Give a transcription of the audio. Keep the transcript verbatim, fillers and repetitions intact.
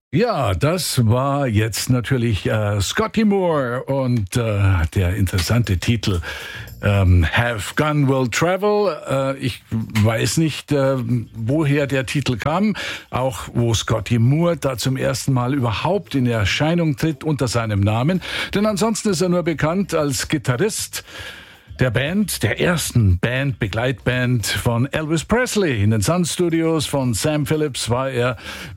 Ja, das war jetzt natürlich äh, Scotty Moore und äh, der interessante Titel ähm, Have Gun Will Travel. Äh, ich weiß nicht, äh, woher der Titel kam, auch wo Scotty Moore da zum ersten Mal überhaupt in Erscheinung tritt unter seinem Namen. Denn ansonsten ist er nur bekannt als Gitarrist der Band, der ersten Band, Begleitband von Elvis Presley. In den Sun Studios von Sam Phillips war er